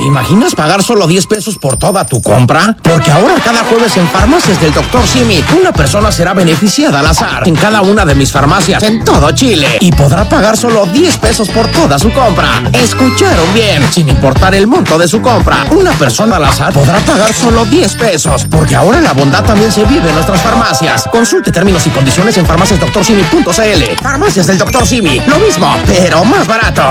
imaginas pagar solo 10 pesos por toda tu compra? Porque ahora cada jueves en Farmacias del Dr. Simi, una persona será beneficiada al azar en cada una de mis farmacias en todo Chile y podrá pagar solo 10 pesos por toda su compra. Escucharon bien, sin importar el monto de su compra, una persona al azar podrá pagar solo 10 pesos, porque ahora la bondad también se vive en nuestras farmacias. Consulte términos y condiciones en farmaciasdrsimi.cl. Farmacias del Dr. Simi, lo mismo, pero más barato.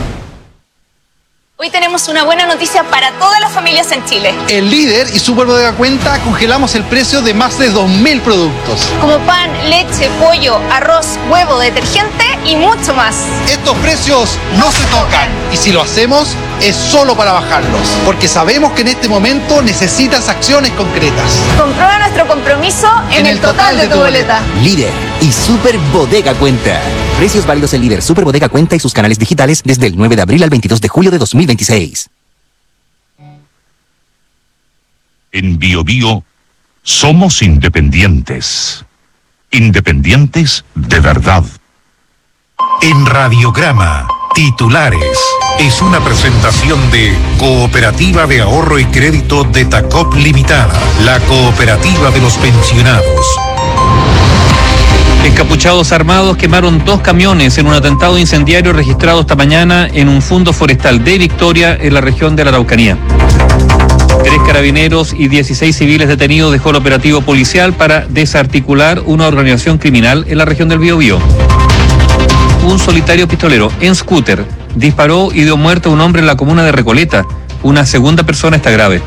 Hoy tenemos una buena noticia para todas las familias en Chile. En Líder y Super Bodega Cuenta congelamos el precio de más de 2.000 productos. Como pan, leche, pollo, arroz, huevo, detergente y mucho más. Estos precios no se tocan y si lo hacemos es solo para bajarlos, porque sabemos que en este momento necesitas acciones concretas. Comprueba nuestro compromiso en el total de tu boleta. Líder y Super Bodega Cuenta. Precios válidos en Líder, Super Bodega Cuenta y sus canales digitales desde el 9 de abril al 22 de julio de 2026. En BioBio somos independientes. Independientes de verdad. En Radiograma, titulares. Es una presentación de Cooperativa de Ahorro y Crédito de Tacop Limitada, la cooperativa de los pensionados. Encapuchados armados quemaron 2 camiones en un atentado incendiario registrado esta mañana en un fundo forestal de Victoria, en la región de la Araucanía. 3 carabineros y 16 civiles detenidos dejó el operativo policial para desarticular una organización criminal en la región del Biobío. Un solitario pistolero en scooter disparó y dio muerte a un hombre en la comuna de Recoleta. Una segunda persona está grave.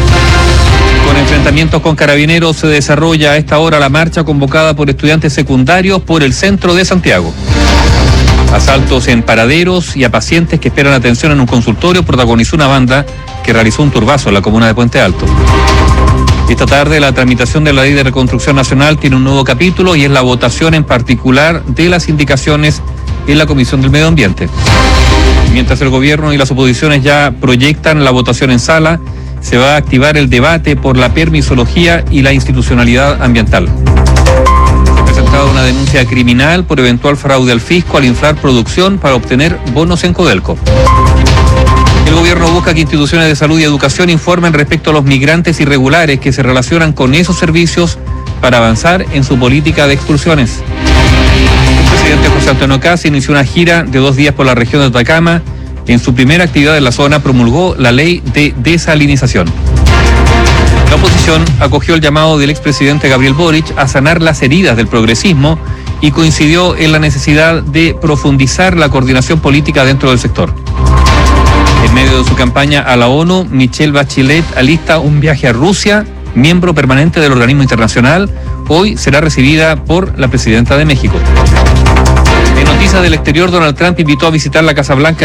Con enfrentamientos con carabineros se desarrolla a esta hora la marcha convocada por estudiantes secundarios por el centro de Santiago. Asaltos en paraderos y a pacientes que esperan atención en un consultorio protagonizó una banda que realizó un turbazo en la comuna de Puente Alto. Esta tarde la tramitación de la Ley de Reconstrucción Nacional tiene un nuevo capítulo y es la votación en particular de las indicaciones en la Comisión del Medio Ambiente. Mientras el gobierno y las oposiciones ya proyectan la votación en sala, se va a activar el debate por la permisología y la institucionalidad ambiental. Se ha presentado una denuncia criminal por eventual fraude al fisco al inflar producción para obtener bonos en Codelco. El gobierno busca que instituciones de salud y educación informen respecto a los migrantes irregulares que se relacionan con esos servicios para avanzar en su política de expulsiones. El presidente José Antonio Kast inició una gira de 2 días por la región de Atacama. En su primera actividad en la zona promulgó la ley de desalinización. La oposición acogió el llamado del expresidente Gabriel Boric a sanar las heridas del progresismo y coincidió en la necesidad de profundizar la coordinación política dentro del sector. En medio de su campaña a la ONU, Michelle Bachelet alista un viaje a Rusia, miembro permanente del organismo internacional. Hoy será recibida por la presidenta de México. En noticias del exterior, Donald Trump invitó a visitar la Casa Blanca